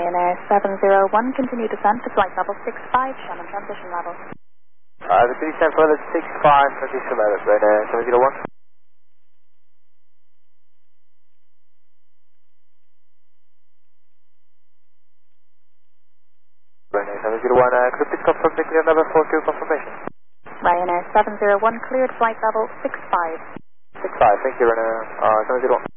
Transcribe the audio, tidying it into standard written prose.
Ryanair 701, continue descent to flight level 65, Shannon transition level. The descent for level 65, transition level, Ryanair 701. Ryanair 701, could you please confirm the clear level for crew confirmation? Ryanair 701, cleared flight level 65. 65, thank you, Ryanair 701.